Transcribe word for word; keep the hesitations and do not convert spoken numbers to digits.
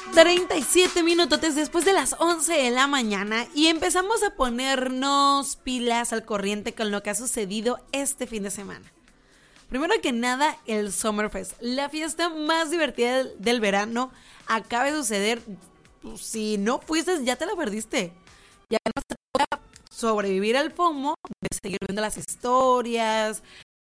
treinta y siete minutotes después de las once de la mañana y empezamos a ponernos pilas al corriente con lo que ha sucedido este fin de semana. Primero que nada, el Summerfest, la fiesta más divertida del, del verano, acaba de suceder. Si no fuiste, ya te la perdiste. Ya no te toca sobrevivir al FOMO, de seguir viendo las historias,